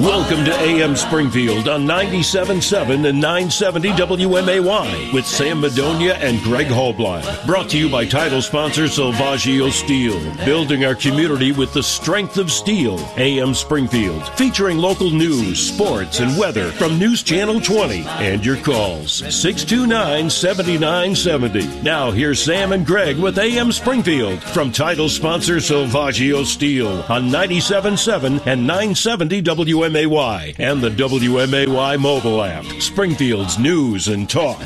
Welcome to AM Springfield on 97.7 and 970 WMAY with Sam Madonia and Greg Hallblind. Brought to you by title sponsor Salvaggio Steel. Building our community with the strength of steel. AM Springfield. Featuring local news, sports, and weather from News Channel 20. And your calls. 629-7970. Now here's Sam and Greg with AM Springfield from title sponsor Salvaggio Steel on 97.7 and 970 WMAY and the WMAY mobile app. Springfield's news and talk.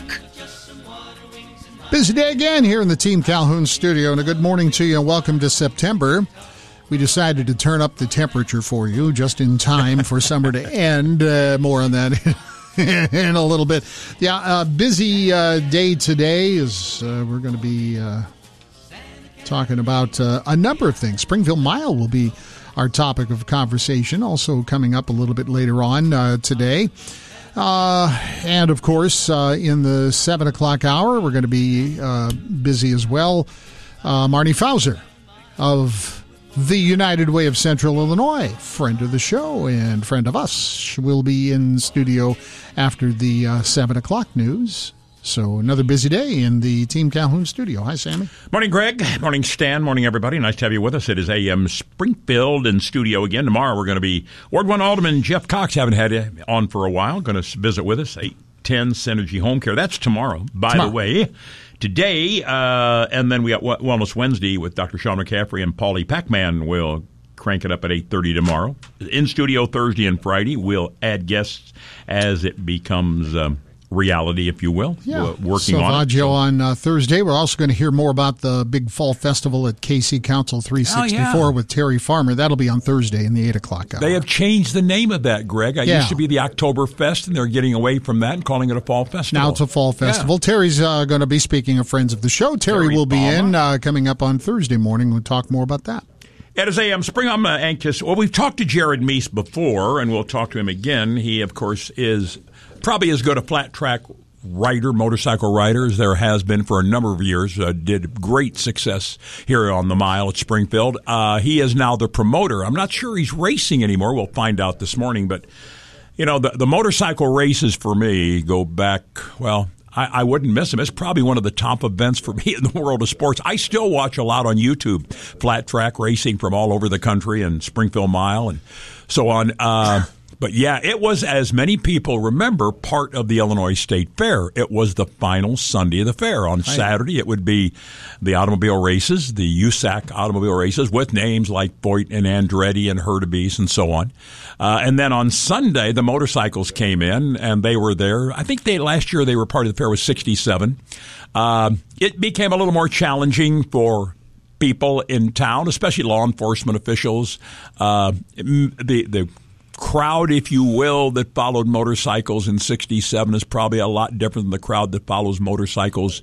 Busy day again here in the Team Calhoun studio, and a good morning to you and welcome to September. We decided to turn up the temperature for you just in time for summer to end. More on that in a little bit. Yeah, busy day today as we're going to be talking about a number of things. Springfield Mile will be our topic of conversation, also coming up a little bit later on today. And, of course, in the 7 o'clock hour, we're going to be busy as well. Marnie Fauser of the United Way of Central Illinois, friend of the show and friend of us, will be in studio after the 7 o'clock news. So another busy day in the Team Calhoun studio. Hi, Sammy. Morning, Greg. Morning, Stan. Morning, everybody. Nice to have you with us. It is AM Springfield in studio again. Tomorrow we're going to be Ward 1 Alderman Jeff Cox. Haven't had him on for a while. Going to visit with us. 810 Synergy Home Care. That's tomorrow, by the way. Today, and then we got Wellness Wednesday with Dr. Sean McCaffrey and Paulie Pac-Man will crank it up at 8:30 tomorrow. In studio Thursday and Friday. We'll add guests as it becomes reality, if you will. Yeah. Working on it. On Thursday. We're also going to hear more about the big fall festival at KC Council 364 with Terry Farmer. That'll be on Thursday in the 8 o'clock hour. They have changed the name of that, Greg. It used to be the Oktoberfest, and they're getting away from that and calling it a fall festival. Now it's a fall festival. Yeah. Terry's going to be speaking of friends of the show. Terry will be in coming up on Thursday morning. We'll talk more about that. It is AM Spring. I'm anxious. Well, we've talked to Jared Meese before, and we'll talk to him again. He, of course, is probably as good a flat track rider, motorcycle rider, as there has been for a number of years. Did great success here on the mile at Springfield. He is now the promoter. I'm not sure he's racing anymore. We'll find out this morning. But, you know, the motorcycle races for me go back, well, I wouldn't miss them. It's probably one of the top events for me in the world of sports. I still watch a lot on YouTube, flat track racing from all over the country and Springfield Mile and so on. But, yeah, it was, as many people remember, part of the Illinois State Fair. It was the final Sunday of the fair. On Saturday, it would be the automobile races, the USAC automobile races, with names like Voigt and Andretti and Hurtubise and so on. And then on Sunday, the motorcycles came in, and they were there. I think last year they were part of the fair with 67. It became a little more challenging for people in town, especially law enforcement officials. The crowd, if you will, that followed motorcycles in 67 is probably a lot different than the crowd that follows motorcycles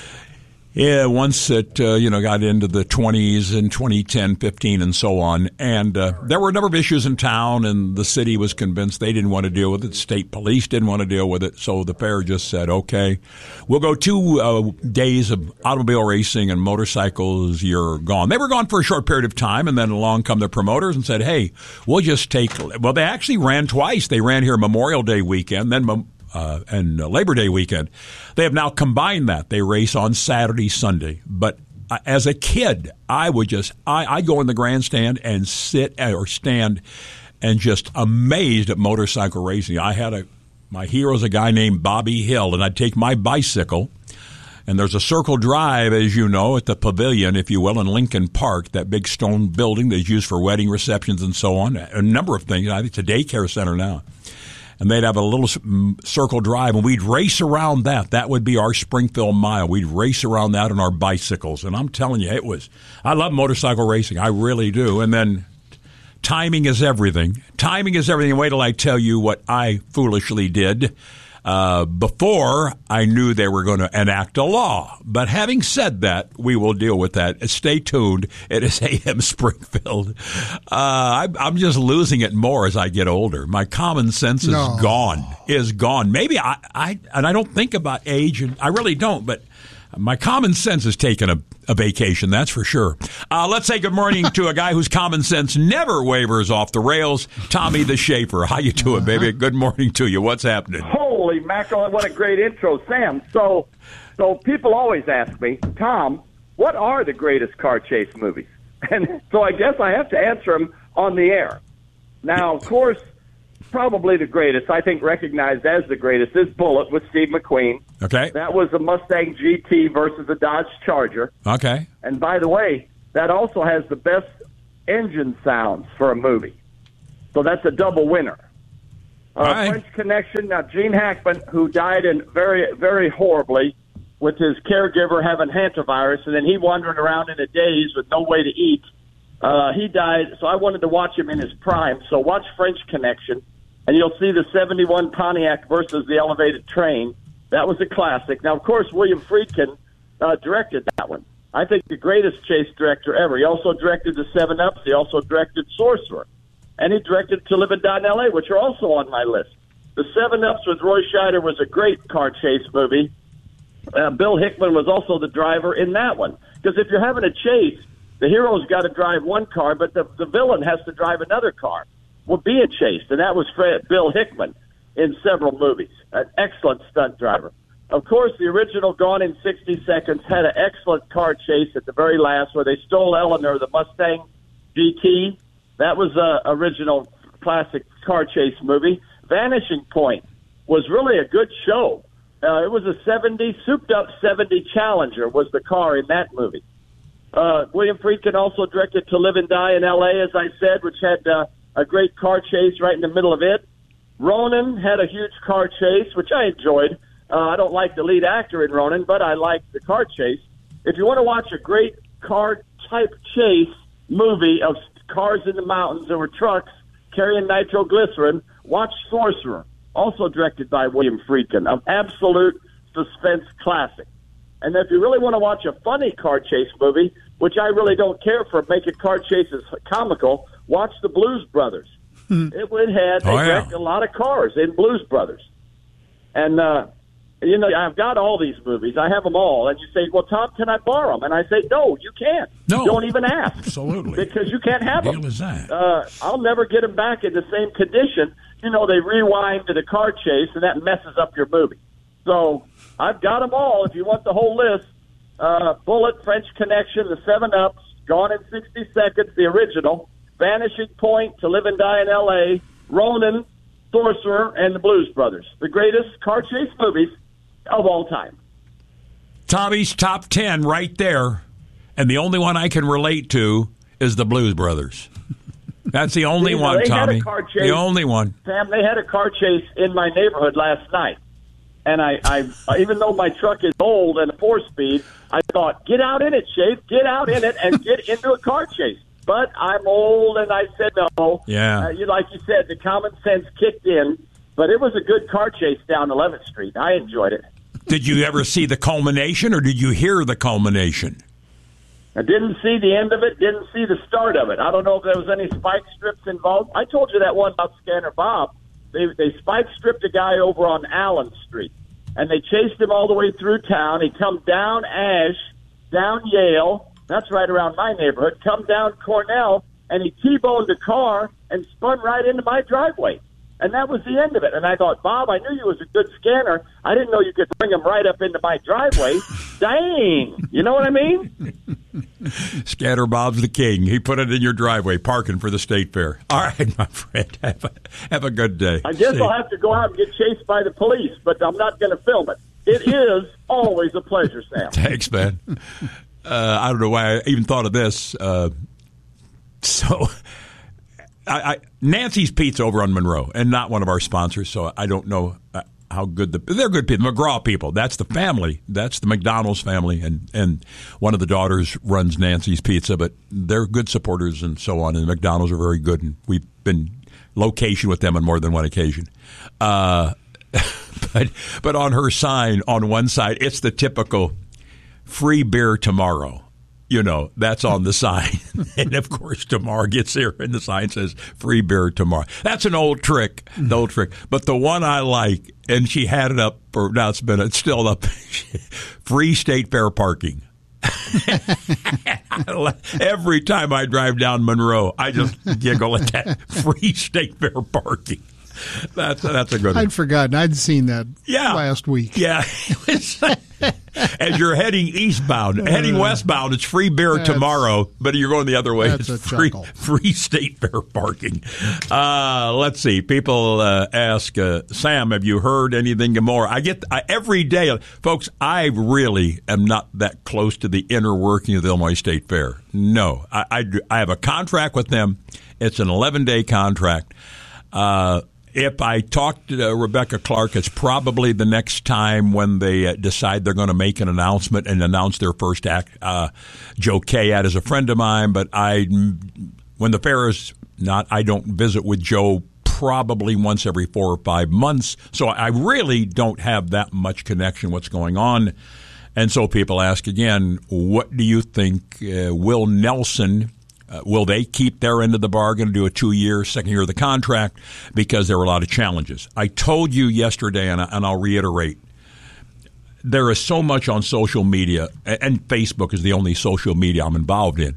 once it got into the 20s and 2010, 15, and so on. And there were a number of issues in town, and the city was convinced they didn't want to deal with it. State police didn't want to deal with it. So the fair just said, okay, we'll go 2 days of automobile racing and motorcycles, you're gone. They were gone for a short period of time, and then along come the promoters and said, hey, we'll just well, they actually ran twice. They ran here Memorial Day weekend, then and Labor Day weekend. They have now combined that. They race on Saturday, Sunday. But as a kid, I go in the grandstand and sit or stand and just amazed at motorcycle racing. My hero's a guy named Bobby Hill, and I'd take my bicycle, and there's a Circle Drive, as you know, at the Pavilion, if you will, in Lincoln Park, that big stone building that's used for wedding receptions and so on, a number of things. I think it's a daycare center now. And they'd have a little Circle Drive, and we'd race around that. That would be our Springfield Mile. We'd race around that on our bicycles. And I'm telling you, I love motorcycle racing. I really do. And then timing is everything. Timing is everything. Wait till I tell you what I foolishly did before I knew they were going to enact a law. But having said that, we will deal with that. Stay tuned. It is AM Springfield. I'm just losing it more as I get older. My common sense is gone. Maybe I don't think about age, and I really don't, but my common sense has taken a a vacation, that's for sure. Let's say good morning to a guy whose common sense never wavers off the rails, Tommy the Schaefer. How you doing, baby? Good morning to you. What's happening? Holy mackerel, what a great intro, Sam. So people always ask me, Tom, what are the greatest car chase movies? And so I guess I have to answer them on the air. Now, of course, probably the greatest, I think recognized as the greatest, is Bullitt with Steve McQueen. Okay. That was a Mustang GT versus a Dodge Charger. Okay. And by the way, that also has the best engine sounds for a movie. So that's a double winner. Right. French Connection, now Gene Hackman, who died in very, very horribly with his caregiver having hantavirus, and then he wandering around in a daze with no way to eat. He died, so I wanted to watch him in his prime. So watch French Connection, and you'll see the 71 Pontiac versus the elevated train. That was a classic. Now, of course, William Friedkin directed that one. I think the greatest chase director ever. He also directed the 7-Ups. He also directed Sorcerer. And he directed To Live and Die in L.A., which are also on my list. The 7-Ups with Roy Scheider was a great car chase movie. Bill Hickman was also the driver in that one. Because if you're having a chase, the hero's got to drive one car, but the villain has to drive another car. Well, being chased, and that was Bill Hickman in several movies. An excellent stunt driver. Of course, the original Gone in 60 Seconds had an excellent car chase at the very last where they stole Eleanor, the Mustang GT. That was an original classic car chase movie. Vanishing Point was really a good show. It was a souped-up 70 Challenger was the car in that movie. William Friedkin also directed To Live and Die in L.A., as I said, which had a great car chase right in the middle of it. Ronin had a huge car chase, which I enjoyed. I don't like the lead actor in Ronin, but I like the car chase. If you want to watch a great car-type chase movie of cars in the mountains that were trucks carrying nitroglycerin, watch Sorcerer, also directed by William Friedkin, an absolute suspense classic. And if you really want to watch a funny car chase movie, which I really don't care for making car chases comical, watch The Blues Brothers. They wrecked a lot of cars in Blues Brothers. And, I've got all these movies. I have them all. And you say, well, Tom, can I borrow them? And I say, no, you can't. No. Don't even ask. Absolutely. Because you can't have them. What the deal is that? I'll never get them back in the same condition. They rewind to the car chase, and that messes up your movie. So I've got them all. If you want the whole list, Bullitt, French Connection, the 7-Ups, Gone in 60 Seconds, the original, Vanishing Point, To Live and Die in L.A., Ronin, Sorcerer, and the Blues Brothers. The greatest car chase movies of all time. Tommy's top 10 right there, and the only one I can relate to is the Blues Brothers. That's the only one, Tommy. The only one. Sam, they had a car chase in my neighborhood last night. And I even though my truck is old and a 4-speed, I thought, get out in it, Shafe. Get out in it and get into a car chase. But I'm old, and I said no. Yeah. Like you said, the common sense kicked in. But it was a good car chase down 11th Street. I enjoyed it. Did you ever see the culmination, or did you hear the culmination? I didn't see the end of it, didn't see the start of it. I don't know if there was any spike strips involved. I told you that one about Scanner Bob. They spike stripped a guy over on Allen Street, and they chased him all the way through town. He come down Ash, down Yale, that's right around my neighborhood, come down Cornell, and he T-boned a car and spun right into my driveway. And that was the end of it. And I thought, Bob, I knew you was a good scanner. I didn't know you could bring him right up into my driveway. Dang. You know what I mean? Scanner Bob's the king. He put it in your driveway, parking for the state fair. All right, my friend. Have a good day. I guess I'll have to go out and get chased by the police, but I'm not going to film it. It is always a pleasure, Sam. Thanks, man. I don't know why I even thought of this. Nancy's Pizza over on Monroe, and not one of our sponsors, so I don't know how good they're good people. McGraw people. That's the family. That's the McDonald's family, and one of the daughters runs Nancy's Pizza, but they're good supporters and so on, and McDonald's are very good, and we've been location with them on more than one occasion. But on her sign, on one side, it's the typical free beer tomorrow. That's on the sign. And, of course, tomorrow gets here, and the sign says free beer tomorrow. That's an old trick, But the one I like, and she had it up, or now it's still up, free state fair parking. Every time I drive down Monroe, I just giggle at that free state fair parking. That's a good one. I'd forgotten. I'd seen that last week. Yeah. As you're heading eastbound, heading westbound, it's free beer tomorrow, but you're going the other way. It's free state fair parking. Let's see. People ask, Sam, have you heard anything more? I every day, folks, I really am not that close to the inner working of the Illinois State Fair. No. I have a contract with them. It's an 11-day contract. If I talk to Rebecca Clark, it's probably the next time when they decide they're going to make an announcement and announce their first act. Joe Kayat is a friend of mine, but when the fair is not, I don't visit with Joe probably once every 4 or 5 months. So I really don't have that much connection what's going on. And so people ask again, what do you think? Will Nelson... will they keep their end of the bargain and do a 2-year, second year of the contract? Because there were a lot of challenges. I told you yesterday, and I'll reiterate, there is so much on social media, and Facebook is the only social media I'm involved in.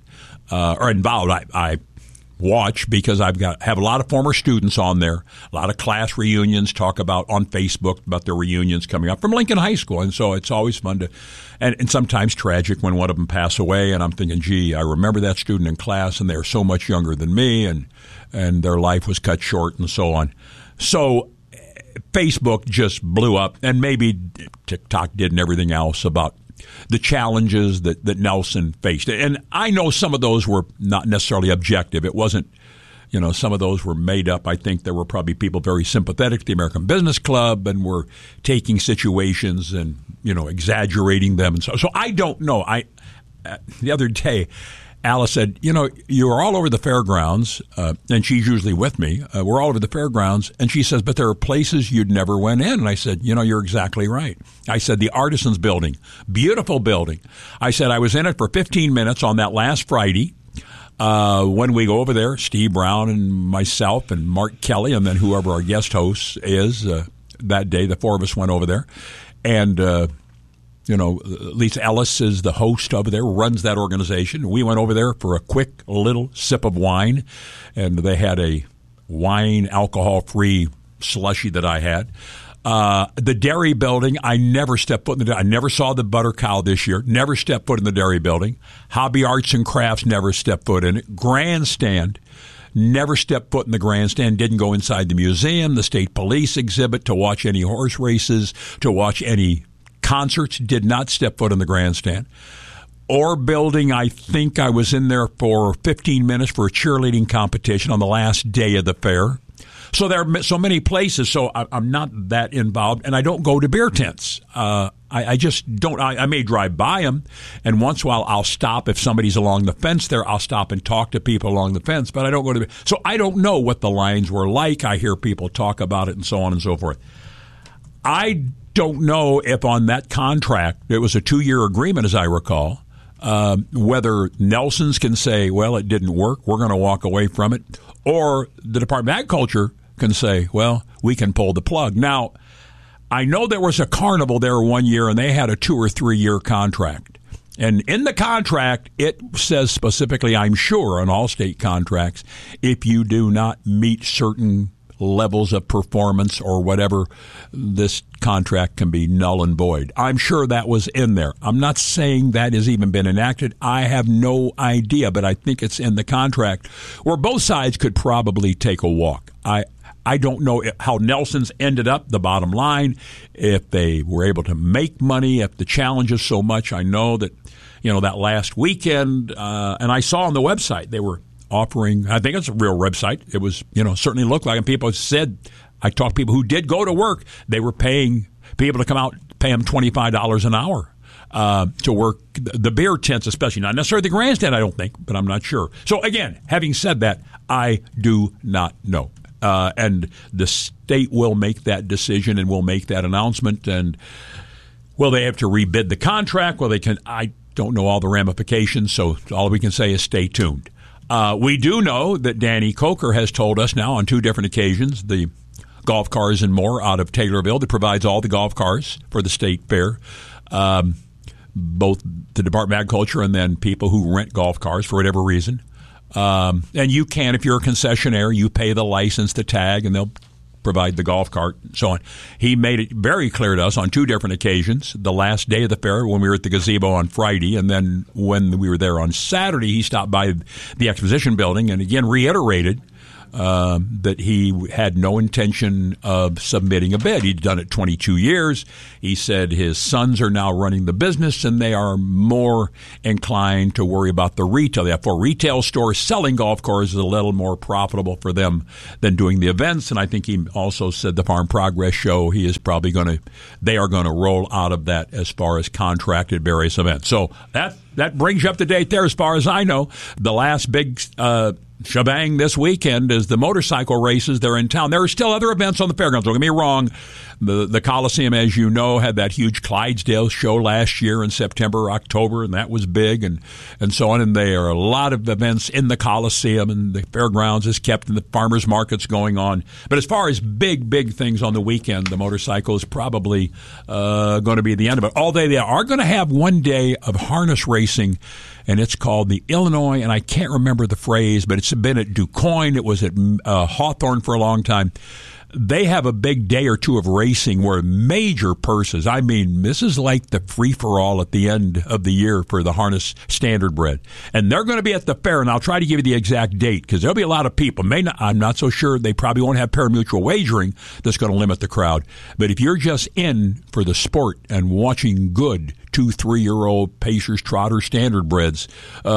I watch because have a lot of former students on there, a lot of class reunions talk about on Facebook about their reunions coming up from Lincoln High School. And so it's always fun to, and sometimes tragic when one of them pass away. And I'm thinking, gee, I remember that student in class and they're so much younger than me and their life was cut short and so on. So Facebook just blew up, and maybe TikTok did and everything else about the challenges that Nelson faced. And I know some of those were not necessarily objective. It wasn't, some of those were made up. I think there were probably people very sympathetic to the American Business Club and were taking situations and, exaggerating them. And so I don't know. The other day, Alice said, you are all over the fairgrounds, and she's usually with me. We're all over the fairgrounds. And she says, but there are places you'd never went in. And I said, you're exactly right. I said, the Artisans Building, beautiful building. I said, I was in it for 15 minutes on that last Friday. When we go over there, Steve Brown and myself and Mark Kelly, and then whoever our guest host is that day, the 4 of us went over there. And Lisa Ellis is the host over there, runs that organization. We went over there for a quick little sip of wine, and they had a wine alcohol-free slushy that I had. The dairy building, I never stepped foot in I never saw the butter cow this year. Never stepped foot in the dairy building. Hobby Arts and Crafts, never stepped foot in it. Grandstand, never stepped foot in the grandstand. Didn't go inside the museum, the state police exhibit, to watch any horse races, to watch any concerts. Did not step foot in the grandstand. Or building, I think I was in there for 15 minutes for a cheerleading competition on the last day of the fair. So there are so many places, so I'm not that involved, and I don't go to beer tents. I just don't. I may drive by them, and once in a while I'll stop. If somebody's along the fence there, I'll stop and talk to people along the fence, but I don't go to. So I don't know what the lines were like. I hear people talk about it and so on and so forth. I don't know if on that contract, it was a 2-year agreement, as I recall, whether Nelson's can say, well, it didn't work, we're going to walk away from it, or the Department of Agriculture can say, well, we can pull the plug. Now, I know there was a carnival there 1 year, and they had a 2 or 3 year contract. And in the contract, it says specifically, I'm sure, on all state contracts, if you do not meet certain levels of performance or whatever, this contract can be null and void. I'm sure that was in there. I'm not saying that has even been enacted. I have no idea, but I think it's in the contract where both sides could probably take a walk. I don't know how Nelson's ended up, the bottom line, if they were able to make money, if the challenge is so much. I know that, that last weekend, and I saw on the website, they were offering, I think it's a real website. It was, certainly looked like, and people said, I talked to people who did go to work, they were paying people to come out, pay them $25 an hour to work the beer tents, especially. Not necessarily the grandstand, I don't think, but I'm not sure. So again, having said that, I do not know. And the state will make that decision and will make that announcement. And will they have to rebid the contract? Well, they can. I don't know all the ramifications, so all we can say is stay tuned. We do know that Danny Coker has told us now on 2 different occasions, the Golf Cars and More out of Taylorville that provides all the golf cars for the state fair, both the Department of Agriculture and then people who rent golf cars for whatever reason. And you can, if you're a concessionaire, you pay the license, the tag, and they'll provide the golf cart and so on. He made it very clear to us on 2 different occasions, the last day of the fair when we were at the gazebo on Friday, and then when we were there on Saturday, he stopped by the exposition building and again reiterated that he had no intention of submitting a bid. He'd done it 22 years. He said his sons are now running the business, and they are more inclined to worry about the retail. Therefore, retail stores selling golf cars is a little more profitable for them than doing the events. And I think he also said the Farm Progress Show, they are going to roll out of that as far as contracted various events. So that brings you up to date there as far as I know. The last big shebang this weekend is the motorcycle races. They're in town. There are still other events on the fairgrounds. Don't get me wrong. The Coliseum, as you know, had that huge Clydesdale show last year in September, October, and that was big, and so on. And there are a lot of events in the Coliseum, and the fairgrounds is kept, and the farmers markets going on. But as far as big things on the weekend, the motorcycle is probably going to be the end of it. Although they are going to have one day of harness racing, and it's called the Illinois, and I can't remember the phrase, but it's been at DuQuoin. It was at Hawthorne for a long time. They have a big day or two of racing where major purses, I mean, this is like the free-for-all at the end of the year for the harness standardbred. And they're going to be at the fair, and I'll try to give you the exact date because there'll be a lot of people. I'm not so sure. They probably won't have pari-mutuel wagering that's going to limit the crowd. But if you're just in for the sport and watching good 2-3-year-old Pacers, Trotters, standardbreds,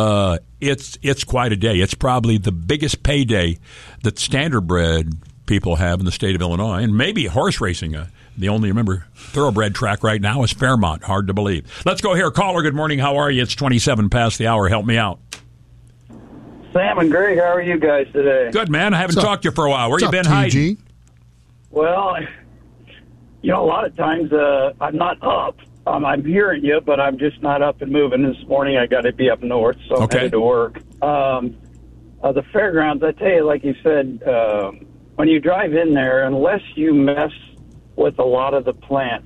it's quite a day. It's probably the biggest payday that standardbred people have in the state of Illinois, and maybe horse racing. The only, thoroughbred track right now is Fairmont. Hard to believe. Let's go here. Caller, good morning. How are you? It's 27 past the hour. Help me out. Sam and Greg, how are you guys today? Good, man. I haven't talked to you for a while. Where you been hiding? Well, a lot of times I'm not up. I'm hearing you, but I'm just not up and moving. This morning I got to be up north, so I'm headed to work. The fairgrounds, I tell you, like you said, when you drive in there, unless you mess with a lot of the plants,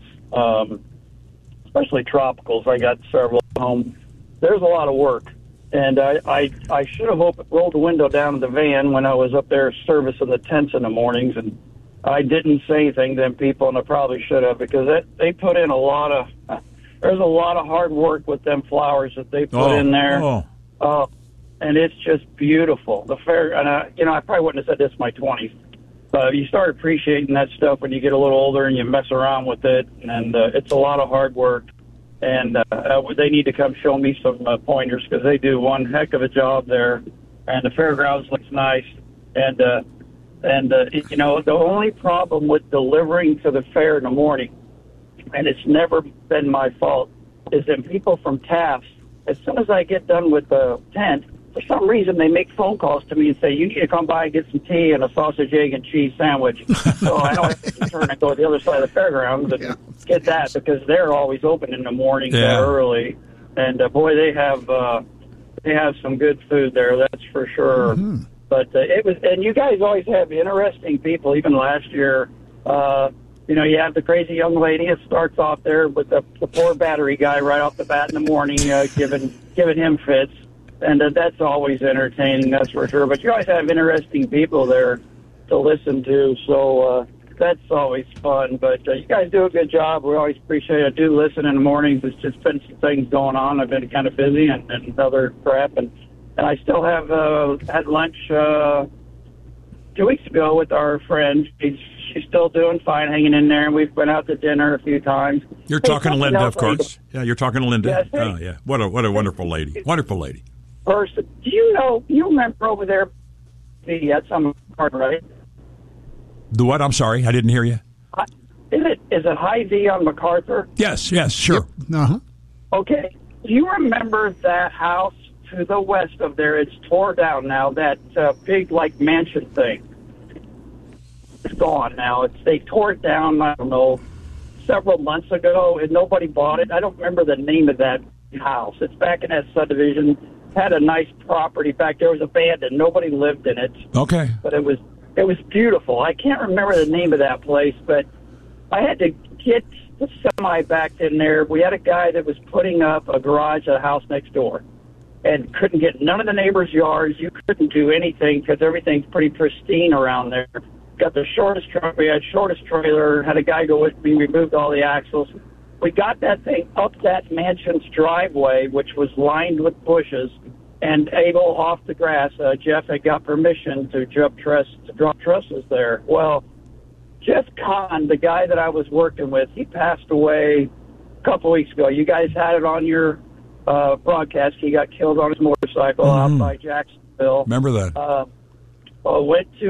especially tropicals, I got several at home, there's a lot of work. And I should have rolled the window down in the van when I was up there servicing the tents in the mornings, and I didn't say anything to them people, and I probably should have, because they put in there's a lot of hard work with them flowers that they put in there. And it's just beautiful. The fair, and I probably wouldn't have said this in my 20s, but you start appreciating that stuff when you get a little older and you mess around with it, and it's a lot of hard work. And they need to come show me some pointers because they do one heck of a job there, and the fairgrounds looks nice. And the only problem with delivering to the fair in the morning, and it's never been my fault, is that people from Taft, as soon as I get done with the tent, for some reason they make phone calls to me and say, you need to come by and get some tea and a sausage, egg, and cheese sandwich. So I know I have to turn and go to the other side of the fairgrounds and get that, because they're always open in the morning early. And boy, they have some good food there, that's for sure. Mm-hmm. But and you guys always have interesting people. Even last year, you have the crazy young lady. It starts off there with the poor battery guy right off the bat in the morning, giving him fits. And that's always entertaining, that's for sure. But you always have interesting people there to listen to, so that's always fun. But you guys do a good job. We always appreciate it. I do listen in the mornings. It's just been some things going on. I've been kind of busy and other crap. And I still have had lunch 2 weeks ago with our friend. She's still doing fine, hanging in there, and we've been out to dinner a few times. You're talking to Linda, of course. Yeah, you're talking to Linda. Oh, yeah. What a wonderful lady. Wonderful lady. Person. Do you remember over there, that's some part, right? The what? I'm sorry, I didn't hear you. Is it Hy-Vee on MacArthur? Yes, sure. Yep. Uh-huh. Okay. Do you remember that house to the west of there? It's tore down now, that big, mansion thing. It's gone now. They tore it down, I don't know, several months ago, and nobody bought it. I don't remember the name of that house. It's back in that subdivision. Had a nice property back there. It was abandoned. Nobody lived in it. Okay. But it was beautiful. I can't remember the name of that place, but I had to get the semi back in there. We had a guy that was putting up a garage at a house next door and couldn't get none of the neighbors' yards. You couldn't do anything because everything's pretty pristine around there. Got the shortest truck. We had shortest trailer. Had a guy go with me, removed all the axles. We got that thing up that mansion's driveway, which was lined with bushes, and able off the grass. Jeff had got permission to drop trusses there. Well, Jeff Kahn, the guy that I was working with, he passed away a couple weeks ago. You guys had it on your broadcast. He got killed on his motorcycle out by Jacksonville. Remember that? We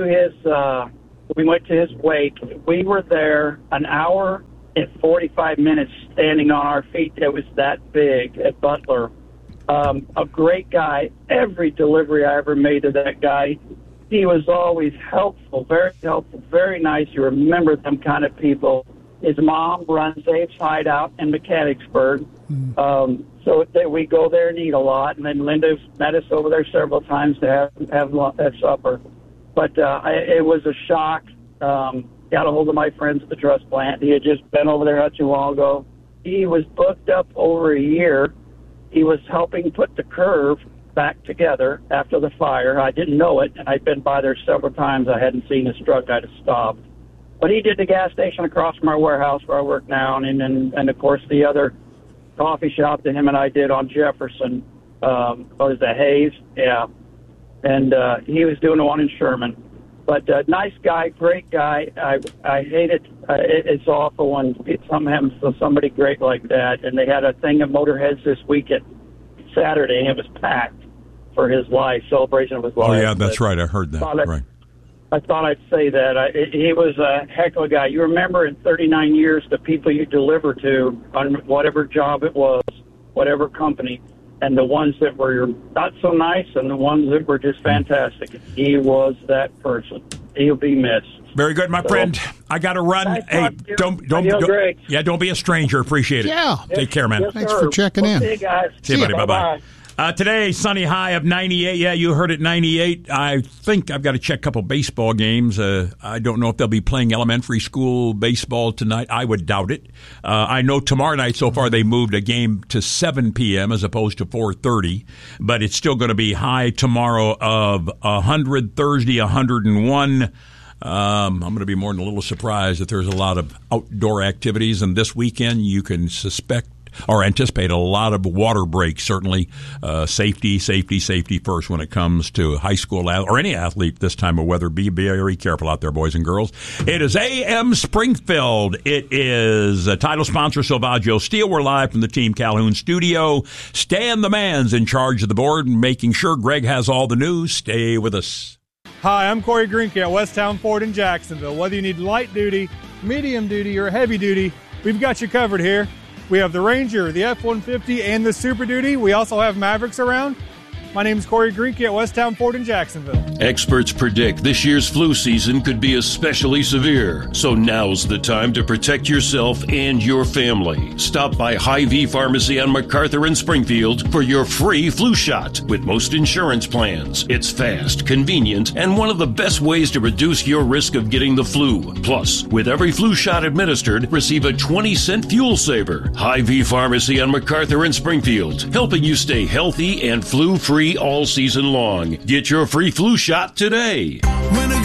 went to his wake. We were there an hour and 45 minutes standing on our feet. It was that big at Butler. A great guy. Every delivery I ever made to that guy, he was always helpful, very nice. You remember them kind of people. His mom runs Dave's Hideout in Mechanicsburg. So we go there and eat a lot. And then Linda's met us over there several times to have supper. But it was a shock. Got a hold of my friends at the truss plant. He had just been over there not too long ago. He was booked up over a year. He was helping put the curve back together after the fire. I didn't know it, and I'd been by there several times. I hadn't seen his truck. I'd have stopped. But he did the gas station across from our warehouse where I work now, and of course, the other coffee shop that him and I did on Jefferson. Was the Hayes? Yeah. And he was doing the one in Sherman. But nice guy, great guy. I hate it. It's awful when something happens to somebody great like that. And they had a thing of Motorheads this weekend, Saturday, and it was packed for his life, celebration of his life. Oh, yeah, that's right. I heard that. Right. I thought I'd say that. He was a heck of a guy. You remember in 39 years the people you deliver to on whatever job it was, whatever company, and the ones that were not so nice and the ones that were just fantastic. He was that person. He'll be missed. Very good, my friend. I got to run. Hey, don't be a stranger. Appreciate it. Yeah. Take care, man. Yes, Thanks for checking in. See you guys. See you, buddy. Bye-bye. Today, sunny high of 98. Yeah, you heard it, 98. I think I've got to check a couple baseball games. I don't know if they'll be playing elementary school baseball tonight. I would doubt it. I know tomorrow night, so far, they moved a game to 7 p.m. as opposed to 4:30. But it's still going to be high tomorrow of 100, Thursday 101. I'm going to be more than a little surprised that there's a lot of outdoor activities. And this weekend, you can suspect or anticipate a lot of water breaks, certainly. Safety first when it comes to high school or any athlete this time of weather. Be very careful out there, boys and girls. It is AM Springfield. It is a title sponsor, Silvaggio Steel. We're live from the Team Calhoun studio. Stan the man's in charge of the board and making sure Greg has all the news. Stay with us. Hi, I'm Corey Greenke at Westtown Ford in Jacksonville. Whether you need light duty, medium duty, or heavy duty, we've got you covered here. We have the Ranger, the F-150, and the Super Duty. We also have Mavericks around. My name is Corey Greenke at Westtown Ford in Jacksonville. Experts predict this year's flu season could be especially severe, so now's the time to protect yourself and your family. Stop by Hy-Vee Pharmacy on MacArthur in Springfield for your free flu shot with most insurance plans. It's fast, convenient, and one of the best ways to reduce your risk of getting the flu. Plus, with every flu shot administered, receive a 20-cent fuel saver. Hy-Vee Pharmacy on MacArthur in Springfield, helping you stay healthy and flu-free all season long. Get your free flu shot today. When